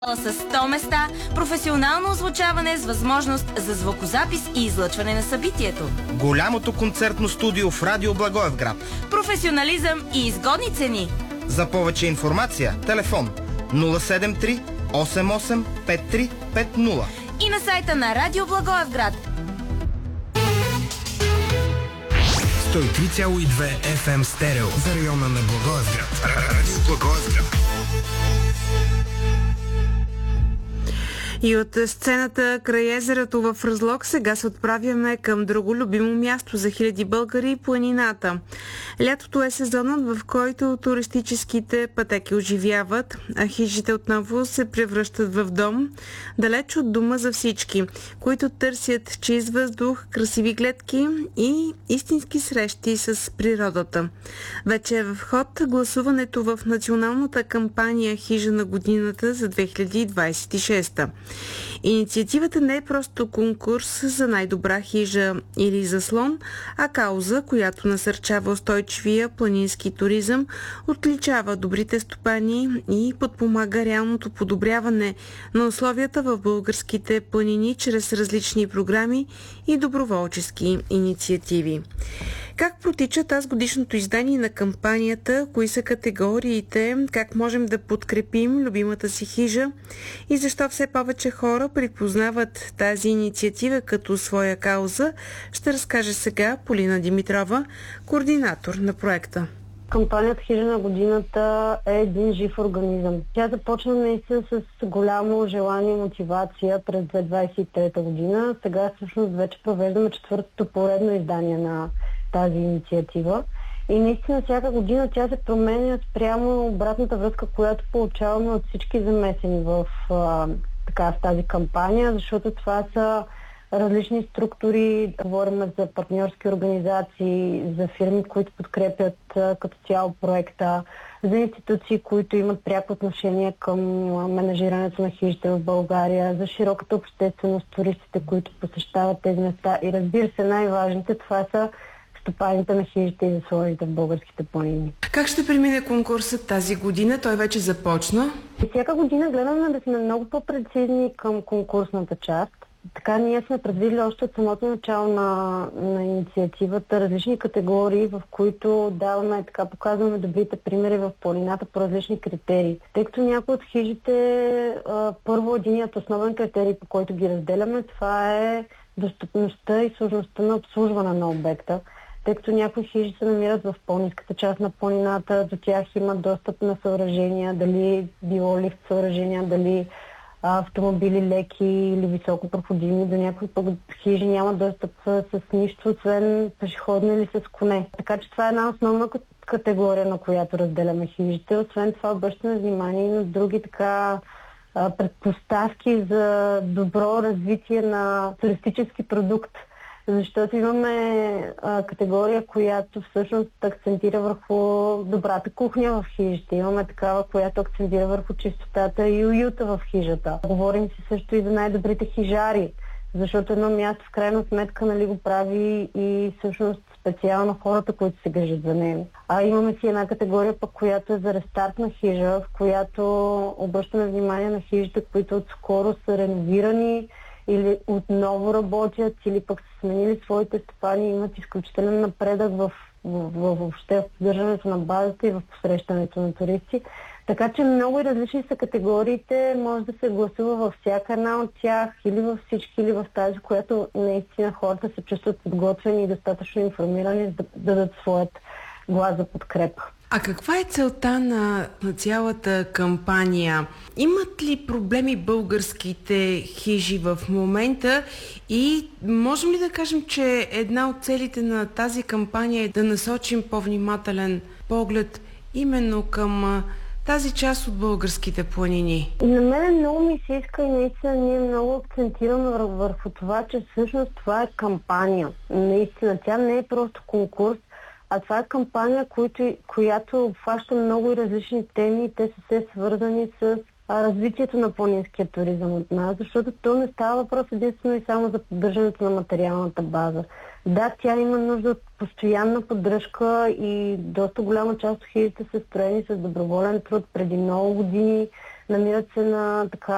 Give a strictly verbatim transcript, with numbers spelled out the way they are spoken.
С сто места, професионално озвучаване с възможност за звукозапис и излъчване на събитието. Голямото концертно студио в Радио Благоевград. Професионализъм и изгодни цени. За повече информация, телефон нула седем три осем осем пет три пет нула и на сайта на Радио Благоевград. сто и три цяло и две еф ем стерео за района на Благоевград. Радио Благоевград. И от сцената край езерото в Разлог сега се отправяме към друго любимо място за хиляди българи – планината. Лятото е сезонът, в който туристическите пътеки оживяват, а хижите отново се превръщат в дом, далеч от дома за всички, които търсят чист въздух, красиви гледки и истински срещи с природата. Вече е в ход гласуването в националната кампания Хижа на годината за две хиляди двадесет и шеста. Инициативата не е просто конкурс за най-добра хижа или заслон, а кауза, която насърчава устойчивия планински туризъм, отличава добрите стопани и подпомага реалното подобряване на условията в българските планини чрез различни програми и доброволчески инициативи. Как протича тази годишното издание на кампанията, кои са категориите, как можем да подкрепим любимата си хижа и защо все повече хора припознават тази инициатива като своя кауза, ще разкаже сега Полина Димитрова, координатор на проекта. Кампанията Хижа на годината е един жив организъм. Тя започна наистина с голямо желание и мотивация през две хиляди двадесет и трета година. Сега всъщност вече провеждаме четвъртото поредно издание на тази инициатива. И наистина всяка година тя се променя спрямо обратната връзка, която получаваме от всички замесени в, а, така, в тази кампания, защото това са различни структури, говорим за партньорски организации, за фирми, които подкрепят а, като цяло проекта, за институции, които имат пряко отношение към менажирането на хижите в България, за широката общественост, туристите, които посещават тези места и разбира се, най-важните, това са стопаните на хижите и заслоните в българските планини. Как ще премине конкурсът тази година? Той вече започна. И всяка година гледаме да сме много по-прецизни към конкурсната част. Така ние сме предвидили още от самото начало на, на инициативата различни категории, в които даваме, така показваме добрите примери в планината по различни критерии. Тъй като някои от хижите, първо единият основен критерий, по който ги разделяме, това е достъпността и сложността на обслужване на обекта. Тъй като някои хижи се намират в по-ниската част на планината, до тях имат достъп на съоръжения, дали било лифт съоръжения, дали автомобили леки или високо проходими, до някои хижи няма достъп с, с нищо, освен пешеходно или с коне. Така че това е една основна категория, на която разделяме хижите. Освен това обръщаме внимание и на други така предпоставки за добро развитие на туристически продукт. Защото имаме а, категория, която всъщност акцентира върху добрата кухня в хижите. Имаме такава, която акцентира върху чистотата и уюта в хижата. Говорим си също и за най-добрите хижари, защото едно място в крайна сметка нали, го прави и всъщност специално хората, които се грижат за него. А имаме си една категория, пък, която е за рестартна хижа, в която обръщаме внимание на хижите, които отскоро са реновирани, или отново работят, или пък са сменили своите стопани и имат изключителен напредък в, в, в, въобще в поддържането на базата и в посрещането на туристи. Така че много и различни са категориите, може да се гласува във всяка една от тях, или във всички, или в тази, която наистина хората се чувстват подготвени и достатъчно информирани, за да дадат своят глас за подкрепа. А каква е целта на, на цялата кампания? Имат ли проблеми българските хижи в момента и можем ли да кажем, че една от целите на тази кампания е да насочим по-внимателен поглед именно към тази част от българските планини? На мен много ми се иска и наистина ние много акцентираме върху това, че всъщност това е кампания. Наистина тя не е просто конкурс, а това е кампания, която, която обхваща много и различни теми и те са все свързани с а, развитието на планинския туризъм от нас, защото то не става въпрос единствено и само за поддържането на материалната база. Да, тя има нужда от постоянна поддръжка и доста голяма част от хижите са строени с доброволен труд преди много години, намират се на така